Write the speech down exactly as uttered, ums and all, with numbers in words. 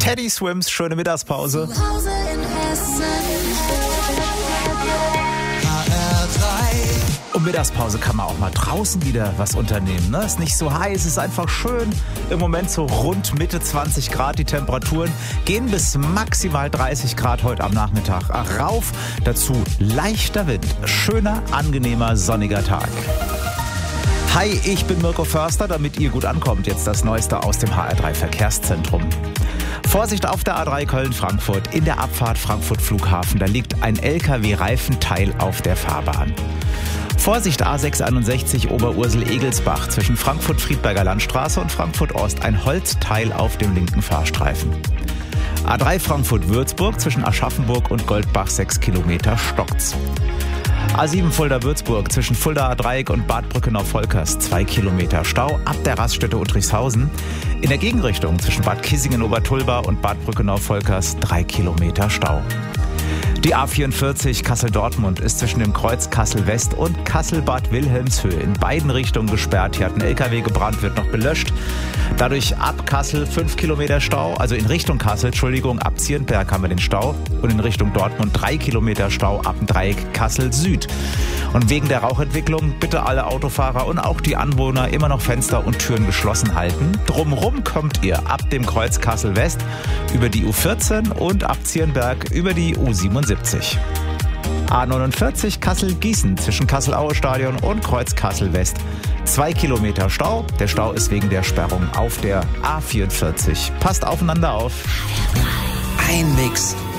Teddy Swims, schöne Mittagspause. Zu Hause in Hessen. Um Mittagspause kann man auch mal draußen wieder was unternehmen. Ne? Ist nicht so heiß, ist einfach schön. Im Moment so rund Mitte zwanzig Grad. Die Temperaturen gehen bis maximal dreißig Grad heute am Nachmittag rauf. Dazu leichter Wind. Schöner, angenehmer, sonniger Tag. Hi, ich bin Mirko Förster, damit ihr gut ankommt. Jetzt das Neueste aus dem H R drei Verkehrszentrum. Vorsicht auf der A drei Köln-Frankfurt. In der Abfahrt Frankfurt Flughafen, da liegt ein L K W-Reifenteil auf der Fahrbahn. Vorsicht A sechshunderteinundsechzig Oberursel-Egelsbach zwischen Frankfurt-Friedberger Landstraße und Frankfurt-Ost. Ein Holzteil auf dem linken Fahrstreifen. A drei Frankfurt-Würzburg zwischen Aschaffenburg und Goldbach sechs Kilometer stockt's. A sieben Fulda-Würzburg zwischen Fulda-Dreieck und Bad Brückenau-Volkers zwei Kilometer Stau ab der Raststätte Uttrichshausen. In der Gegenrichtung zwischen Bad Kissingen-Obertulba und Bad Brückenau-Volkers drei Kilometer Stau. Die A vierundvierzig Kassel-Dortmund ist zwischen dem Kreuz Kassel-West und Kassel-Bad Wilhelmshöhe in beiden Richtungen gesperrt. Hier hat ein L K W gebrannt, wird noch belöscht. Dadurch ab Kassel fünf Kilometer Stau, also in Richtung Kassel, Entschuldigung, ab Zierenberg haben wir den Stau und in Richtung Dortmund drei Kilometer Stau ab dem Dreieck Kassel-Süd. Und wegen der Rauchentwicklung bitte alle Autofahrer und auch die Anwohner immer noch Fenster und Türen geschlossen halten. Drumrum kommt ihr ab dem Kreuz Kassel-West über die U vierzehn und ab Zierenberg über die U siebenundsiebzig. A neunundvierzig Kassel-Gießen zwischen Kassel-Aue-Stadion und Kreuz Kassel-West. Zwei Kilometer Stau. Der Stau ist wegen der Sperrung auf der A vierundvierzig. Passt aufeinander auf. Ein Mix